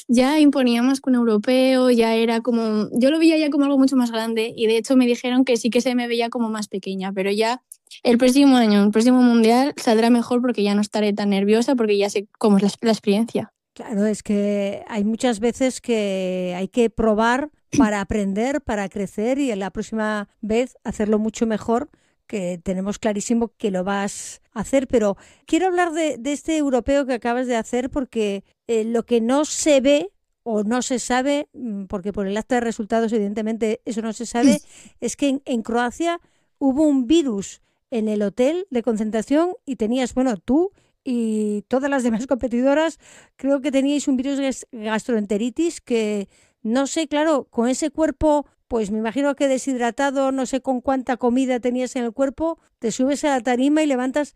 ya imponía más que un europeo, ya era como, yo lo veía ya como algo mucho más grande y de hecho me dijeron que sí que se me veía como más pequeña, pero ya el próximo año, el próximo mundial saldrá mejor porque ya no estaré tan nerviosa porque ya sé cómo es la experiencia. Claro, es que hay muchas veces que hay que probar para aprender, para crecer y en la próxima vez hacerlo mucho mejor, que tenemos clarísimo que lo vas a hacer. Pero quiero hablar de este europeo que acabas de hacer porque lo que no se ve o no se sabe, porque por el acta de resultados evidentemente eso no se sabe, es que en Croacia hubo un virus en el hotel de concentración y tenías, bueno, tú y todas las demás competidoras, creo que teníais un virus de gastroenteritis que no sé, claro, con ese cuerpo, pues me imagino que deshidratado, no sé con cuánta comida tenías en el cuerpo, te subes a la tarima y levantas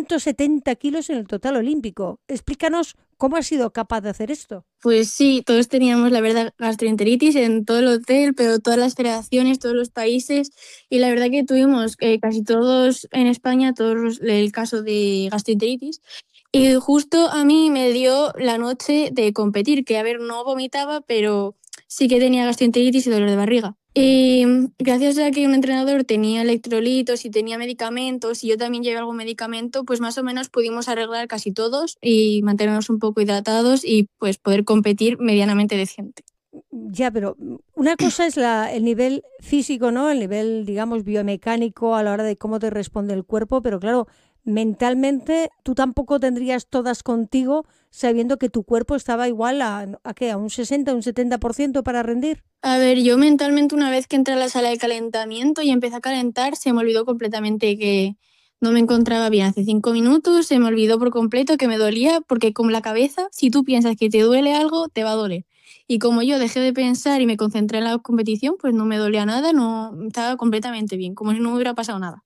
170 kilos en el total olímpico. Explícanos cómo has sido capaz de hacer esto. Pues sí, todos teníamos la verdad gastroenteritis en todo el hotel, pero todas las federaciones, todos los países y la verdad que tuvimos casi todos en España todos el caso de gastroenteritis y justo a mí me dio la noche de competir, que a ver, no vomitaba, pero sí que tenía gastroenteritis y dolor de barriga. Y gracias a que un entrenador tenía electrolitos y tenía medicamentos y yo también llevé algún medicamento, pues más o menos pudimos arreglar casi todos y mantenernos un poco hidratados y pues poder competir medianamente decente. Ya, pero una cosa es el nivel físico, ¿no? El nivel, digamos, biomecánico a la hora de cómo te responde el cuerpo, pero claro, mentalmente tú tampoco tendrías todas contigo sabiendo que tu cuerpo estaba igual a ¿qué? ¿A un 60, un 70% para rendir? A ver, yo mentalmente una vez que entré a la sala de calentamiento y empecé a calentar, se me olvidó completamente que no me encontraba bien hace 5 minutos, se me olvidó por completo que me dolía, porque con la cabeza, si tú piensas que te duele algo, te va a doler. Y como yo dejé de pensar y me concentré en la competición, pues no me dolía nada, no estaba completamente bien, como si no me hubiera pasado nada.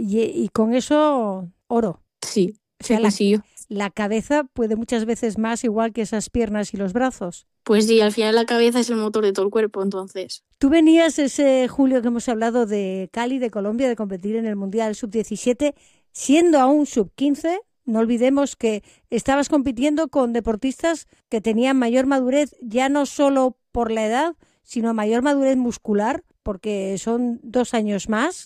Y con eso, oro. Sí, O se sea, consiguió. la cabeza puede muchas veces más igual que esas piernas y los brazos. Pues sí, al final la cabeza es el motor de todo el cuerpo, entonces. Tú venías ese julio que hemos hablado de Cali, de Colombia, de competir en el Mundial Sub-17, siendo aún Sub-15. No olvidemos que estabas compitiendo con deportistas que tenían mayor madurez, ya no solo por la edad, sino mayor madurez muscular, porque son 2 años más.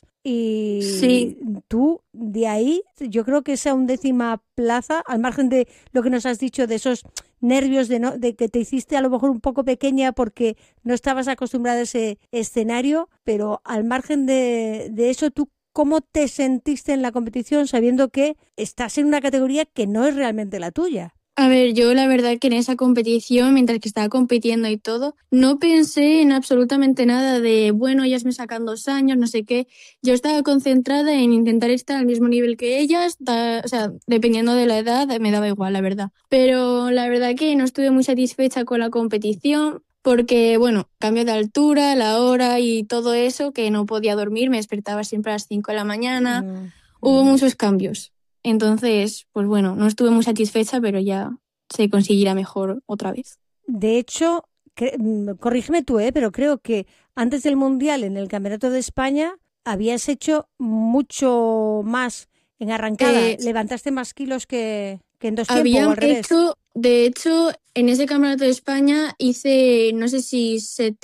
Y Sí. tú, de ahí, yo creo que esa 11ª plaza, al margen de lo que nos has dicho de esos nervios de que te hiciste a lo mejor un poco pequeña porque no estabas acostumbrada a ese escenario, pero al margen de eso, ¿tú cómo te sentiste en la competición sabiendo que estás en una categoría que no es realmente la tuya? A ver, yo la verdad que en esa competición, mientras que estaba compitiendo y todo, no pensé en absolutamente nada de, bueno, ellas me sacan 2 años, no sé qué. Yo estaba concentrada en intentar estar al mismo nivel que ellas, o sea, dependiendo de la edad, me daba igual, la verdad. Pero la verdad que no estuve muy satisfecha con la competición porque, bueno, cambio de altura, la hora y todo eso, que no podía dormir, me despertaba siempre a las 5 de la mañana. Mm, Hubo mm. muchos cambios. Entonces, pues bueno, no estuve muy satisfecha, pero ya se conseguirá mejor otra vez. De hecho, corrígeme tú, pero creo que antes del Mundial en el Campeonato de España habías hecho mucho más en arrancada, Eh, levantaste más kilos que en dos tiempos o Habían al revés. hecho, de hecho, en ese campeonato de España hice, no sé si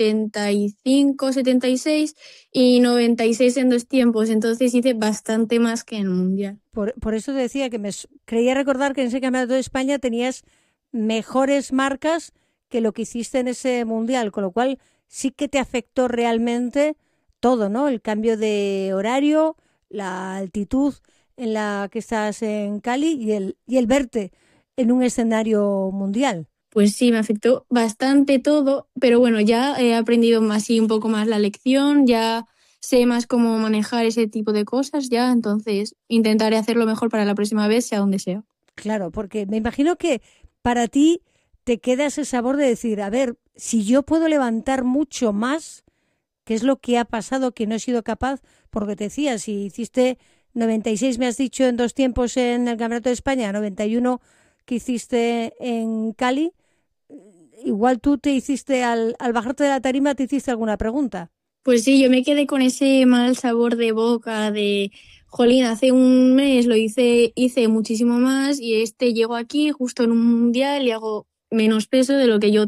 75, 76 y 96 en 2 tiempos, entonces hice bastante más que en el Mundial. Por eso te decía que creía recordar que en ese Campeonato de España tenías mejores marcas que lo que hiciste en ese Mundial, con lo cual sí que te afectó realmente todo, ¿no? El cambio de horario, la altitud en la que estás en Cali y el verte en un escenario mundial. Pues sí, me afectó bastante todo, pero bueno, ya he aprendido más y un poco más la lección, ya sé más cómo manejar ese tipo de cosas, ya, entonces intentaré hacerlo mejor para la próxima vez, sea donde sea. Claro, porque me imagino que para ti te queda ese sabor de decir, a ver, si yo puedo levantar mucho más, ¿qué es lo que ha pasado que no he sido capaz? Porque te decía, si hiciste 96, me has dicho, en 2 tiempos en el Campeonato de España, 91 que hiciste en Cali, igual tú te hiciste, al bajarte de la tarima, te hiciste alguna pregunta. Pues sí, yo me quedé con ese mal sabor de boca de, jolín, hace un mes hice muchísimo más y llego aquí justo en un mundial y hago menos peso de lo que yo